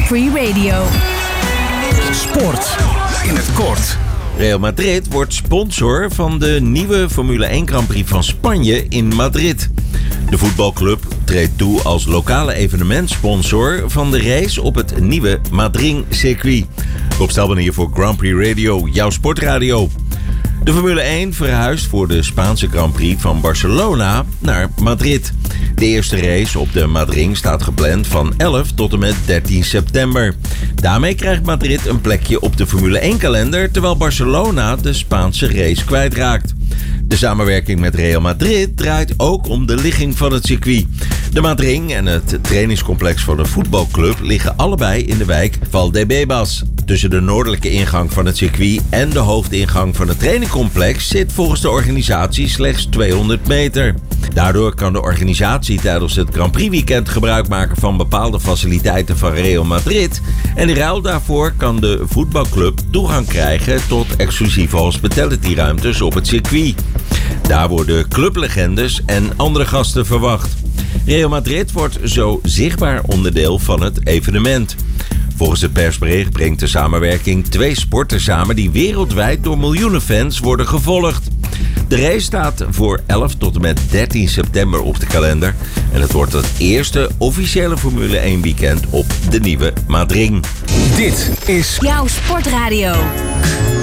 Free Radio. Sport in het kort. Real Madrid wordt sponsor van de nieuwe Formule 1 Grand Prix van Spanje in Madrid. De voetbalclub treedt toe als lokale evenementsponsor van de race op het nieuwe Madrid-circuit. Rob Stelman hier voor Grand Prix Radio, jouw sportradio. De Formule 1 verhuist voor de Spaanse Grand Prix van Barcelona naar Madrid. De eerste race op de Madrid staat gepland van 11 tot en met 13 september. Daarmee krijgt Madrid een plekje op de Formule 1-kalender, terwijl Barcelona de Spaanse race kwijtraakt. De samenwerking met Real Madrid draait ook om de ligging van het circuit. De Madrid en het trainingscomplex van de voetbalclub liggen allebei in de wijk Valdebebas. Tussen de noordelijke ingang van het circuit en de hoofdingang van het trainingcomplex zit volgens de organisatie slechts 200 meter. Daardoor kan de organisatie tijdens het Grand Prix weekend gebruik maken van bepaalde faciliteiten van Real Madrid. En in ruil daarvoor kan de voetbalclub toegang krijgen tot exclusieve hospitality-ruimtes op het circuit. Daar worden clublegendes en andere gasten verwacht. Real Madrid wordt zo zichtbaar onderdeel van het evenement. Volgens het persbericht brengt de samenwerking twee sporten samen die wereldwijd door miljoenen fans worden gevolgd. De race staat voor 11 tot en met 13 september op de kalender. En het wordt het eerste officiële Formule 1 weekend op de nieuwe Madrid. Dit is Jouw sportradio.